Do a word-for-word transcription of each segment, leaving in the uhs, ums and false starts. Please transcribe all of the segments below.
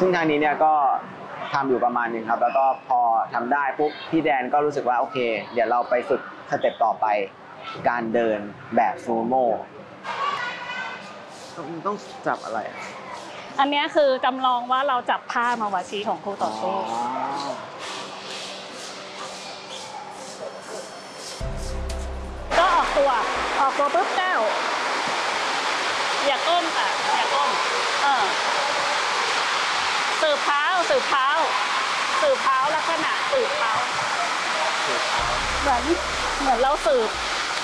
ซึ่งทางนี้เนี่ยก็ทำอยู่ประมาณนึงครับแล้วก็พอทำได้ปุ๊บพี่แดนก็รู้สึกว่าโอเคเดี๋ยวเราไปฝึกสเต็ปต่อไปการเดินแบบซูโม่ต้องต้องจับอะไรอันนี้คือจำลองว่าเราจับท่ามาวาชีของคู่ต่อสู้ก็ออกตัวออกตัวปุ๊บแก้วอย่าก้มค่ะอย่าก้มเออสืบเท้าสืบเท้าสืบเท้าลักษณะสืบเท้าเหมือนเหมือนเราสืบ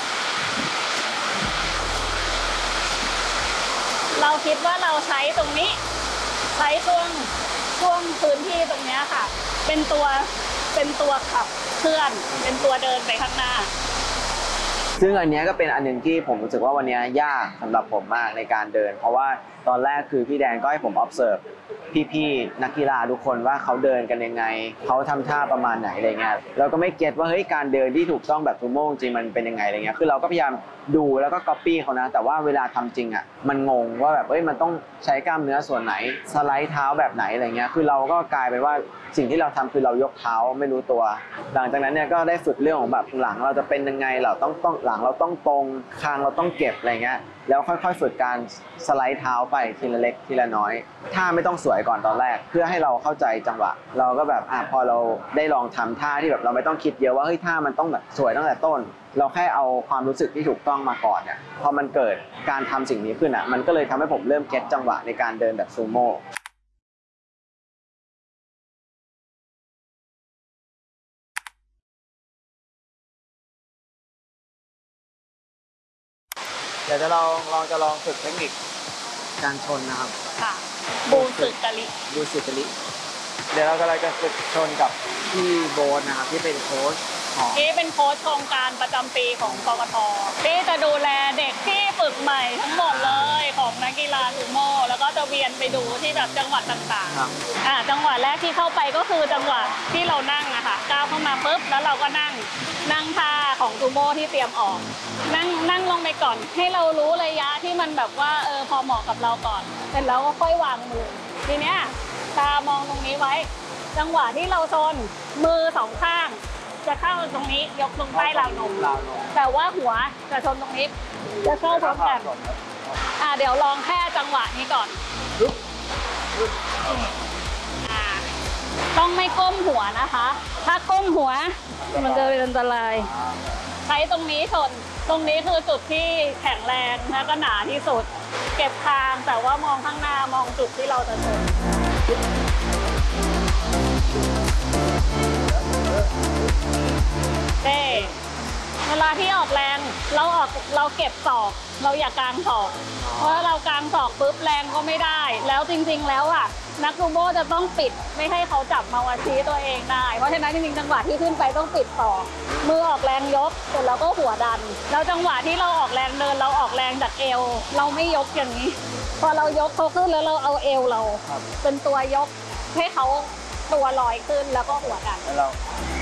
เราคิดว่าเราใช้ตรงนี้ใช้ช่วงช่วงพื้นที่ตรงนี้ค่ะเป็นตัวเป็นตัวขับเคลื่อนเป็นตัวเดินไปข้างหน้าซึ่งอันนี้ก็เป็นอันหนึ่งที่ผมรู้สึกว่าวันนี้ยากสำหรับผมมากในการเดินเพราะว่าตอนแรกคือพี่แดนก็ให้ผม observe พี่ๆนักกีฬาทุกคนว่าเขาเดินกันยังไงเขาทำท่าประมาณไหนอะไรเงี้ยเราก็ไม่เก็ตว่าเฮ้ยการเดินที่ถูกต้องแบบซูโม่จริงมันเป็นยังไงอะไรเงี้ยคือเราก็พยายามดูแล้วก็ copy เขานะแต่ว่าเวลาทำจริงอ่ะมันงงว่าแบบเอ้ยมันต้องใช้กล้ามเนื้อส่วนไหนสไลด์เท้าแบบไหนอะไรเงี้ยคือเราก็กลายเป็นว่าสิ่งที่เราทำคือเรายกเท้าไม่รู้ตัวหลังจากนั้นเนี่ยก็ได้ฝึกเรื่องของแบบหลังเราจะเป็นยังไงเราต้องต้องหลังเราต้องตรงคางเราต้องเก็บอะไรเงี้ยแล้วค่อยๆฝึกการสไลด์เท้าไปทีละเล็กทีละน้อยท่าไม่ต้องสวยก่อนตอนแรกเพื่อให้เราเข้าใจจังหวะเราก็แบบอ่ะพอเราได้ลองทำท่าที่แบบเราไม่ต้องคิดเยอะว่าเฮ้ยท่ามันต้องแบบสวยตั้งแต่ต้นเราแค่เอาความรู้สึกที่ถูกต้องมาก่อนเนี่ยพอมันเกิดการทำสิ่งนี้ขึ้นอ่ะมันก็เลยทำให้ผมเริ่มเก็ตจังหวะในการเดินแบบซูโม่เดี๋ยวจะลองลองจะลองฝึกเทคนิคการชนนะครับค่ะบูสึกะลิบูสึกะลิเดี๋ยวเรากำลังจะฝึกชนกับพี่โบ๊ทนะครับที่เป็นโค้ชที่เป็นโค้ชโครงการประจำปีของกกท.ที่จะดูแลเด็กที่ฝึกใหม่ทั้งหมดเลยของนักกีฬาซูโม่แล้วก็จะเวียนไปดูที่แบบจังหวัดต่างๆอ่าจังหวัดแรกที่เข้าไปก็คือจังหวัดที่เรานั่งอะค่ะก้าวเข้ามาปุ๊บแล้วเราก็นั่งนั่งท่าของซูโม่ที่เตรียมออกนั่งนั่งลงไปก่อนให้เรารู้ระยะที่มันแบบว่าเออพอเหมาะกับเราก่อนเสร็จแล้วก็ค่อยวางมือทีเนี้ยตามองตรงนี้ไว้จังหวะที่เราชนมือสองข้างจะเข้าตรงนี้ยกตรงใต้ราวนมแต่ว่าหัวจะชนตรงนี้จะเข้าพร้อมกันอ่าเดี๋ยวลองแค่จังหวะนี้ก่อนอ่าต้องไม่ก้มหัวนะคะถ้าก้มหัวมันจะเป็นอันตรายใช้ตรงนี้ชนตรงนี้คือจุดที่แข็งแรงและก็หนาที่สุดเก็บคางแต่ว่ามองข้างหน้ามองจุดที่เราจะชนเด้เวลาที่ออกแรงเราออกเราเก็บศอกเราอย่ากางศอกเพราะเรากางศอกปุ๊บแรงก็ไม่ได้แล้วจริงๆแล้วอ่ะนักซูโม่จะต้องปิดไม่ให้เขาจับมาวาชีตัวเองได้เพราะฉะนั้นจริงๆจังหวะที่ขึ้นไปต้องปิดศอกมือออกแรงยกเสร็จแล้วก็หัวดันแล้วจังหวะที่เราออกแรงเดินเราออกแรงจากเอวเราไม่ยกอย่างนี้พอเรายกเขาขึ้นแล้วเราเอาเอวเราเป็นตัวยกให้เขาตัวลอยขึ้นแล้วก็หัวดัน